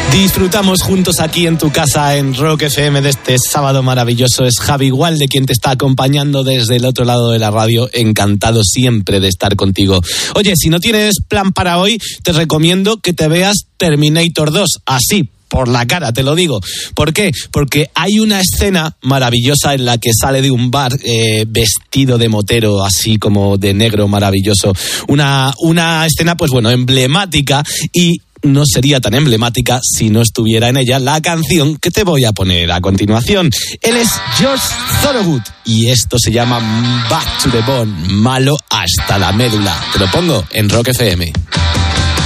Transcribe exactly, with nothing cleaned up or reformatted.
Disfrutamos juntos aquí en tu casa en Rock F M de este sábado maravilloso. Es Javi Gualde quien te está acompañando desde el otro lado de la radio. Encantado siempre de estar contigo. Oye, si no tienes plan para hoy, te recomiendo que te veas Terminator dos. Así, por la cara, te lo digo. ¿Por qué? Porque hay una escena maravillosa en la que sale de un bar eh, vestido de motero, así como de negro maravilloso. Una, una escena, pues bueno, emblemática, y no sería tan emblemática si no estuviera en ella la canción que te voy a poner a continuación. Él es George Thorogood y esto se llama Back to the Bone, malo hasta la médula. Te lo pongo en Rock F M.